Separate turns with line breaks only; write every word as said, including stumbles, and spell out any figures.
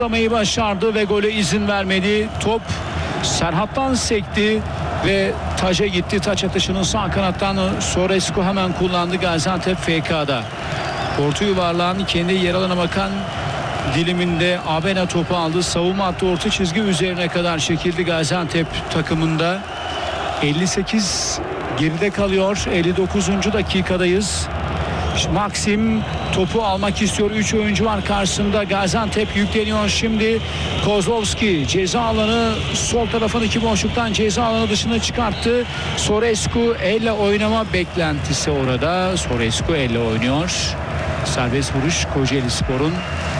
Atlamayı başardı ve gole izin vermedi. Top Serhat'tan sekti ve taca gitti. Taç atışının sağ kanattan Sorescu hemen kullandı Gaziantep F K'da. Orta yuvarlağın kendi yer alana bakan diliminde Abena topu aldı. Savunma hattı orta çizgi üzerine kadar çekildi Gaziantep takımında. elli sekiz geride kalıyor. elli dokuzuncu dakikadayız. Maxim topu almak istiyor. üç oyuncu var karşısında. Gaziantep yükleniyor şimdi. Kozlovski ceza alanı sol tarafındaki boşluktan ceza alanı dışına çıkarttı. Sorescu elle oynama beklentisi orada. Sorescu elle oynuyor. Serbest vuruş Kocaelispor'un.